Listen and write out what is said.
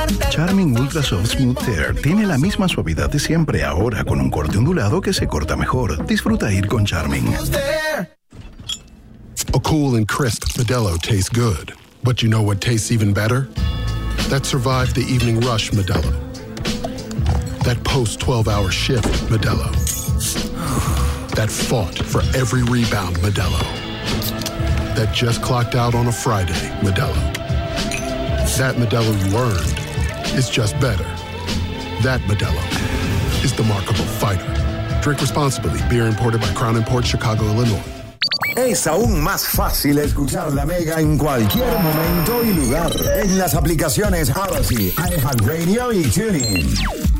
Charmin Ultra Soft Smooth Tear tiene la misma suavidad de siempre, ahora con un corte ondulado que se corta mejor. Disfruta ir con Charmin. A cool and crisp Modelo tastes good. But you know what tastes even better? That survived the evening rush Modelo. That post-12-hour shift Modelo. That fought for every rebound Modelo. That just clocked out on a Friday Modelo. That Modelo you earned is just better. That Modelo is the markable fighter. Drink responsibly. Beer imported by Crown Imports, Chicago, Illinois. Es aún más fácil escuchar La Mega en cualquier momento y lugar. En las aplicaciones Odyssey, iHeartRadio y TuneIn.